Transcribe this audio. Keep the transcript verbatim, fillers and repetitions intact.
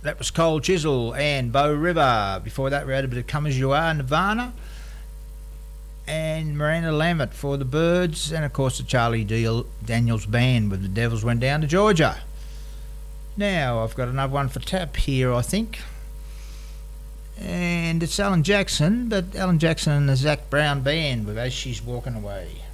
that was Cold Chisel and Bow River. Before that, we had a bit of Come As You Are, Nirvana, and Miranda Lambert for the Birds, and of course the Charlie Deal Daniels Band with The Devils Went Down to Georgia. Now I've got another one for tap here, I think, and it's Alan Jackson, but Alan Jackson and the Zac Brown Band with As She's Walking Away.